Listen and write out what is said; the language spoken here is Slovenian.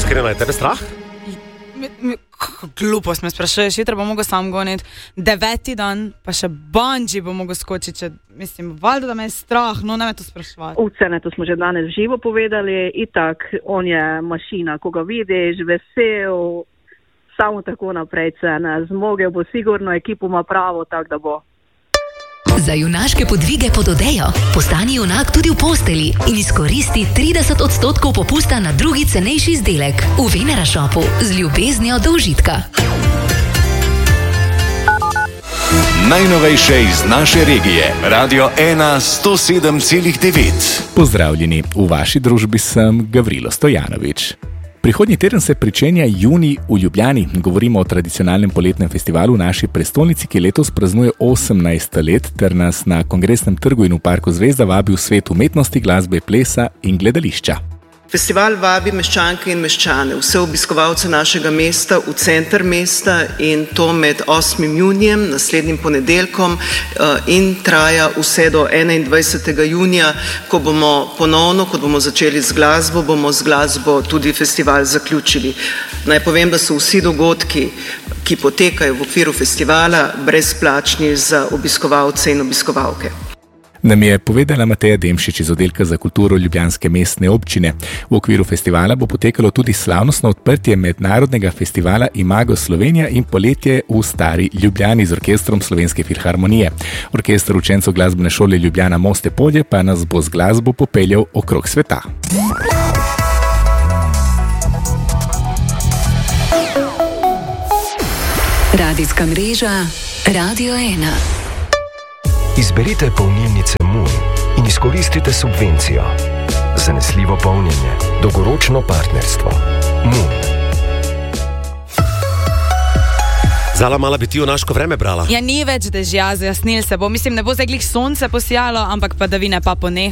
iskreno, je tebe strah? Glupost me sprašuješ, jutro bom mogel sam goniti 9. dan, pa še bungee bom mogel skočiti, mislim, valjda, da me je strah, no ne me to sprašovati. Ucene, to smo že danes živo povedali, itak, on je mašina, ko ga vidiš, vesel, samo tako naprej cene, zmogel bo sigurno, ekipo ima pravo, tako da bo. Za junaške podvige pod odejo postani junak tudi v posteli in izkoristi 30% popusta na drugi cenejši izdelek v Venera Shopu z ljubeznijo do užitka. Najnovejše iz naše regije. Radio 1 107,9. Pozdravljeni, v vaši družbi sem Gavrilo Stojanovič. Prihodnji teden se pričenja junij v Ljubljani. Govorimo o tradicionalnem poletnem festivalu v naši prestolnici, ki letos praznuje 18 let, ter nas na Kongresnem trgu in v Parku Zvezda vabi v svet umetnosti, glasbe, plesa in gledališča. Festival vabi meščanke in meščane, vse obiskovalce našega mesta v center mesta in to med 8. junijem, naslednjim ponedeljkom in traja vse do 21. junija, ko bomo začeli z glasbo, bomo z glasbo tudi festival zaključili. Naj povem, da so vsi dogodki, ki potekajo v okviru festivala, brezplačni za obiskovalce in obiskovalke. Nam je povedala Mateja Demšič iz oddelka za kulturo Ljubljanske mestne občine. V okviru festivala bo potekalo tudi slavnostno odprtje mednarodnega festivala Imago Slovenija in poletje v Stari Ljubljani z orkestrom Slovenske filharmonije. Orkester učencev glasbene šole Ljubljana Moste Polje pa nas bo z glasbo popeljal okrog sveta. Radijska mreža Radio 1. Izberite polnilnice Moon in izkoristite subvencijo. Zanesljivo polnjenje, dolgoročno partnerstvo. Moon. Zala, mala bi ti junaško vreme brala? Ja, ni več dežja, zjasnil se bo. Mislim, ne bo zdaj glih sonce posijalo, ampak padavine pa ponehale.